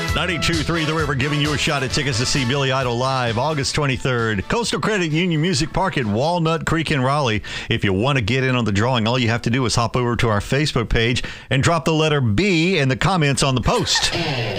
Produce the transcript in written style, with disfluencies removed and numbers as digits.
92.3 The River, giving you a shot at tickets to see Billy Idol live August 23rd. Coastal Credit Union Music Park at Walnut Creek in Raleigh. If you want to get in on the drawing, all you have to do is hop over to our Facebook page and drop the letter B in the comments on the post.